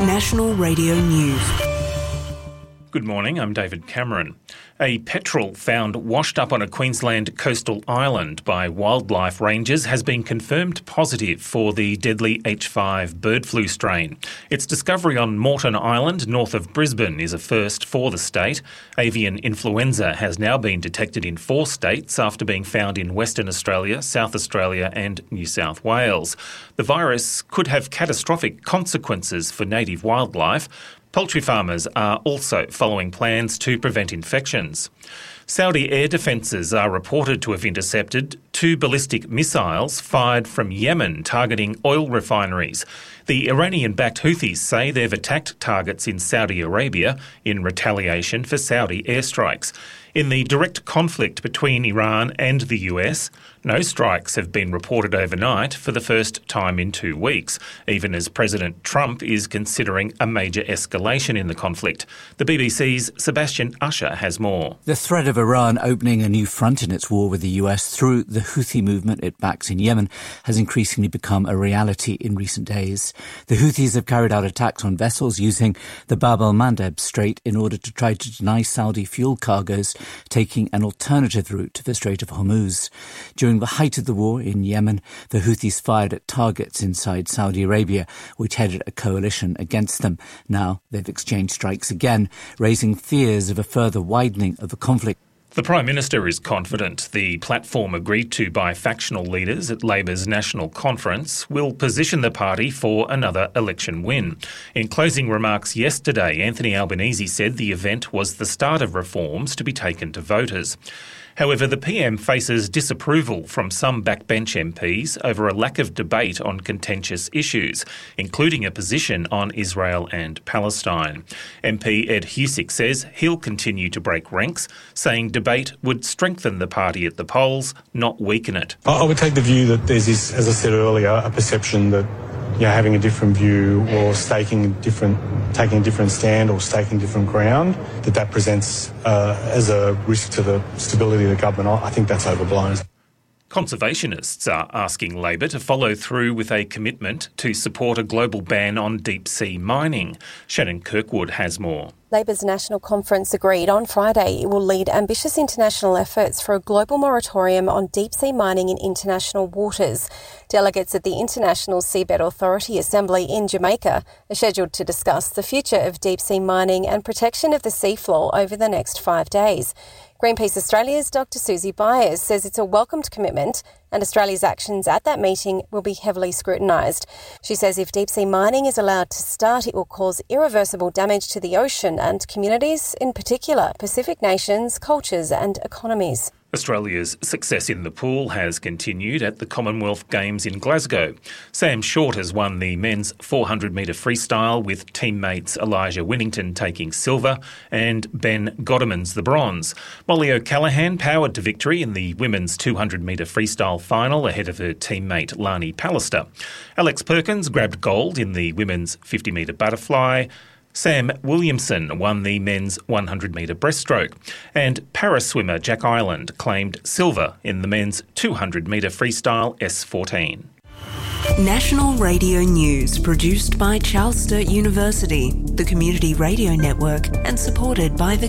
National Radio News. Good morning, I'm David Cameron. A petrel found washed up on a Queensland coastal island by wildlife rangers has been confirmed positive for the deadly H5 bird flu strain. Its discovery on Moreton Island, north of Brisbane, is a first for the state. Avian influenza has now been detected in 4 states after being found in Western Australia, South Australia and New South Wales. The virus could have catastrophic consequences for native wildlife. Poultry farmers are also following plans to prevent infections. Saudi air defences are reported to have intercepted 2 ballistic missiles fired from Yemen targeting oil refineries. The Iranian-backed Houthis say they've attacked targets in Saudi Arabia in retaliation for Saudi airstrikes. In the direct conflict between Iran and the US, no strikes have been reported overnight for the first time in 2 weeks, even as President Trump is considering a major escalation in the conflict. The BBC's Sebastian Usher has more. The threat of Iran opening a new front in its war with the US through the Houthi movement it backs in Yemen has increasingly become a reality in recent days. The Houthis have carried out attacks on vessels using the Bab el-Mandeb Strait in order to try to deny Saudi fuel cargoes taking an alternative route to the Strait of Hormuz. During the height of the war in Yemen, the Houthis fired at targets inside Saudi Arabia, which headed a coalition against them. Now they've exchanged strikes again, raising fears of a further widening of the conflict. The Prime Minister is confident the platform agreed to by factional leaders at Labor's National Conference will position the party for another election win. In closing remarks yesterday, Anthony Albanese said the event was the start of reforms to be taken to voters. However, the PM faces disapproval from some backbench MPs over a lack of debate on contentious issues, including a position on Israel and Palestine. MP Ed Husic says he'll continue to break ranks, saying debate would strengthen the party at the polls, not weaken it. I would take the view that there's this, as I said earlier, a perception that having a different view or taking a different stand or staking different ground, that presents as a risk to the stability of the government. I think that's overblown. Conservationists are asking Labor to follow through with a commitment to support a global ban on deep-sea mining. Shannon Kirkwood has more. Labor's National Conference agreed on Friday it will lead ambitious international efforts for a global moratorium on deep-sea mining in international waters. Delegates at the International Seabed Authority Assembly in Jamaica are scheduled to discuss the future of deep-sea mining and protection of the seafloor over the next 5 days. Greenpeace Australia's Dr Susie Byers says it's a welcomed commitment and Australia's actions at that meeting will be heavily scrutinised. She says if deep-sea mining is allowed to start, it will cause irreversible damage to the ocean and communities, in particular Pacific nations, cultures and economies. Australia's success in the pool has continued at the Commonwealth Games in Glasgow. Sam Short has won the men's 400-metre freestyle with teammates Elijah Winnington taking silver and Ben Goddermans the bronze. Molly O'Callaghan powered to victory in the women's 200-metre freestyle final ahead of her teammate Lani Pallister. Alex Perkins grabbed gold in the women's 50-metre butterfly. Sam Williamson won the men's 100-metre breaststroke, and paraswimmer Jack Ireland claimed silver in the men's 200-metre freestyle S14. National Radio News produced by Charles Sturt University, the Community Radio Network, and supported by the